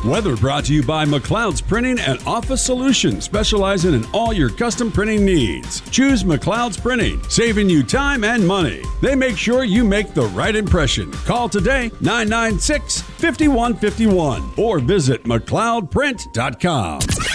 Weather brought to you by McLeod's Printing and Office Solutions, specializing in all your custom printing needs. Choose McLeod's Printing, saving you time and money. They make sure you make the right impression. Call today, 996-5151, or visit McLeodPrint.com.